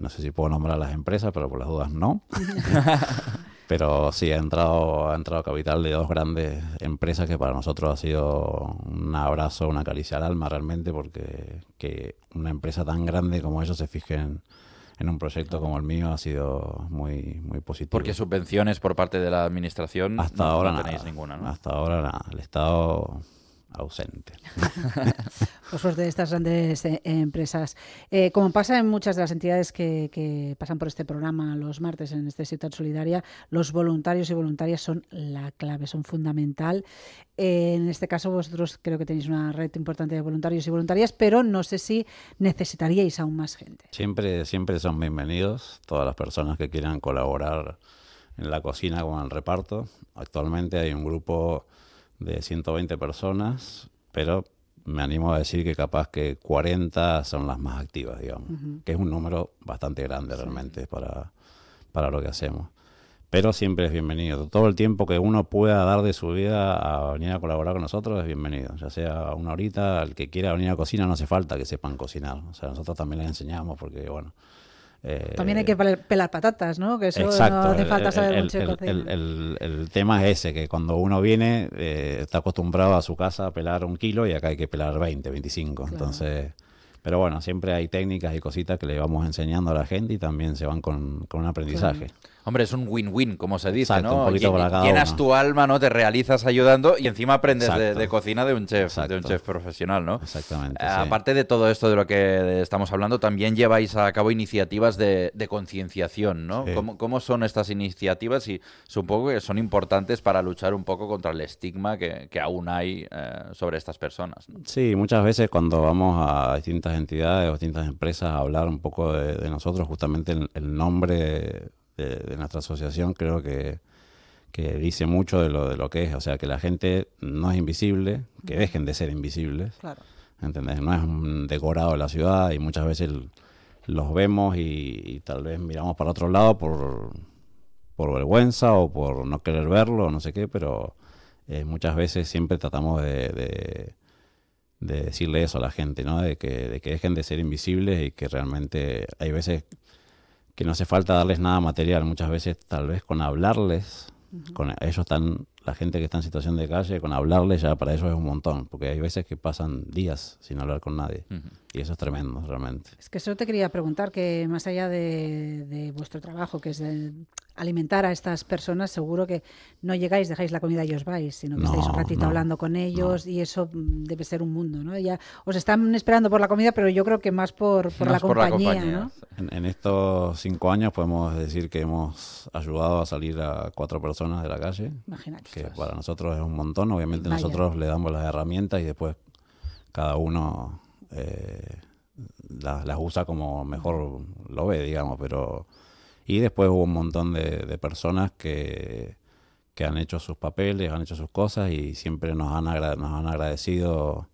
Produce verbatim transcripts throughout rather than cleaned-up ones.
no sé si puedo nombrar las empresas, pero por las dudas no. Pero sí, ha entrado, ha entrado capital de dos grandes empresas que para nosotros ha sido un abrazo, una caricia al alma realmente, porque que una empresa tan grande como ellos se fijen en un proyecto como el mío ha sido muy, muy positivo. Porque subvenciones por parte de la administración hasta no, ahora no tenéis nada, ninguna, ¿no? Hasta ahora nada, el Estado ausente. Por suerte de estas grandes eh, empresas. Eh, como pasa en muchas de las entidades que, que pasan por este programa los martes en este Ciutat Solidaria, los voluntarios y voluntarias son la clave, son fundamental. Eh, en este caso vosotros creo que tenéis una red importante de voluntarios y voluntarias, pero no sé si necesitaríais aún más gente. Siempre, siempre son bienvenidos todas las personas que quieran colaborar en la cocina o en el reparto. Actualmente hay un grupo de ciento veinte personas, pero me animo a decir que capaz que cuarenta son las más activas, digamos, uh-huh. que es un número bastante grande realmente sí. para, para lo que hacemos. Pero siempre es bienvenido. Todo el tiempo que uno pueda dar de su vida a venir a colaborar con nosotros es bienvenido. Ya sea una horita, el que quiera venir a cocina no hace falta que sepan cocinar. O sea, nosotros también les enseñamos porque, bueno... Eh, también hay que pelar patatas, ¿no? Que eso exacto, no hace falta saber el, mucho de el, cocina. El, el, el, el tema es ese, que cuando uno viene eh, está acostumbrado a su casa a pelar un kilo y acá hay que pelar veinte, veinticinco. Claro. Entonces, pero bueno, siempre hay técnicas y cositas que le vamos enseñando a la gente y también se van con, con un aprendizaje. Claro. Hombre, es un win-win, como se dice, exacto, ¿no? Un poquito para cada Llenas uno. tu alma, ¿no? Te realizas ayudando y encima aprendes de, de cocina de un chef, exacto. de un chef profesional, ¿no? Exactamente. Eh, sí. Aparte de todo esto de lo que estamos hablando, también lleváis a cabo iniciativas de, de concienciación, ¿no? Sí. ¿Cómo, ¿Cómo son estas iniciativas? Y supongo que son importantes para luchar un poco contra el estigma que, que aún hay eh, sobre estas personas, ¿no? Sí, muchas veces cuando vamos a distintas entidades o distintas empresas a hablar un poco de, de nosotros, justamente el, el nombre de, de nuestra asociación creo que, que dice mucho de lo, de lo que es, o sea, que la gente no es invisible, que dejen de ser invisibles, claro. ¿Entendés? No es un decorado de la ciudad y muchas veces el, los vemos y, y tal vez miramos para otro lado por, por vergüenza o por no querer verlo o no sé qué, pero eh, muchas veces siempre tratamos de, de, de decirle eso a la gente, ¿no? De que, de que dejen de ser invisibles y que realmente hay veces que no hace falta darles nada material, muchas veces tal vez con hablarles, uh-huh. con ellos están, la gente que está en situación de calle, con hablarles ya para ellos es un montón, porque hay veces que pasan días sin hablar con nadie, uh-huh. y eso es tremendo realmente. Es que eso te quería preguntar, que más allá de, de vuestro trabajo, que es de alimentar a estas personas, seguro que no llegáis, dejáis la comida y os vais, sino que no, estáis un ratito no, hablando con ellos, no. y eso debe ser un mundo, ¿no? Ya os están esperando por la comida, pero yo creo que más por, por, la, por compañía, la compañía, ¿no? En, en estos cinco años podemos decir que hemos ayudado a salir a cuatro personas de la calle, Imagínate, que estás. Para nosotros es un montón. Obviamente Vaya. Nosotros le damos las herramientas y después cada uno eh, las, las usa como mejor lo ve, digamos, pero... Y después hubo un montón de, de personas que, que han hecho sus papeles, han hecho sus cosas y siempre nos han, agra- nos han agradecido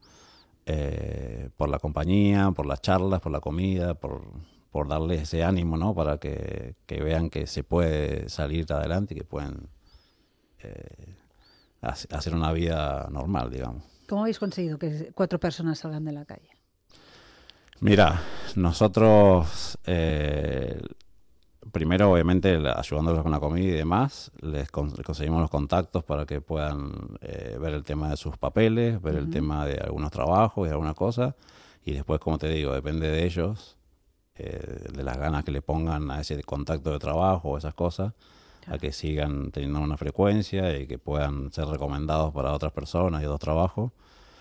eh, por la compañía, por las charlas, por la comida, por, por darles ese ánimo, ¿no? Para que, que vean que se puede salir adelante y que pueden eh, hacer una vida normal, digamos. ¿Cómo habéis conseguido que cuatro personas salgan de la calle? Mira, nosotros... Eh, Primero, obviamente, ayudándolos con la comida y demás, les, con, les conseguimos los contactos para que puedan eh, ver el tema de sus papeles, ver uh-huh. el tema de algunos trabajos y algunas cosas. Y después, como te digo, depende de ellos, eh, de las ganas que le pongan a ese contacto de trabajo o esas cosas, claro. a que sigan teniendo una frecuencia y que puedan ser recomendados para otras personas y otros trabajos.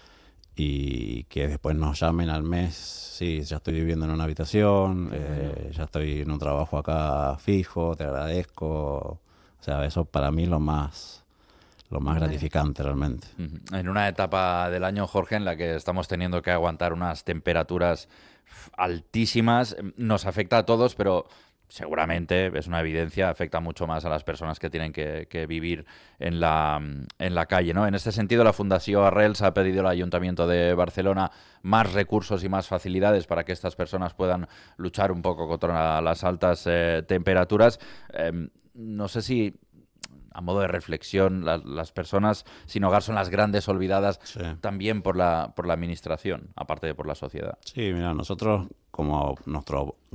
Y que después nos llamen al mes, sí, ya estoy viviendo en una habitación, eh, ya estoy en un trabajo acá fijo, te agradezco. O sea, eso para mí es lo más, lo más gratificante realmente. En una etapa del año, Jorge, en la que estamos teniendo que aguantar unas temperaturas altísimas, nos afecta a todos, pero... seguramente, es una evidencia, afecta mucho más a las personas que tienen que, que vivir en la, en la calle, ¿no? En este sentido, la Fundació Arrels ha pedido al Ayuntamiento de Barcelona más recursos y más facilidades para que estas personas puedan luchar un poco contra las altas eh, temperaturas. Eh, no sé si... a modo de reflexión, la, las personas sin hogar son las grandes olvidadas sí. también por la, por la administración, aparte de por la sociedad. Sí, mira, nosotros como nuestro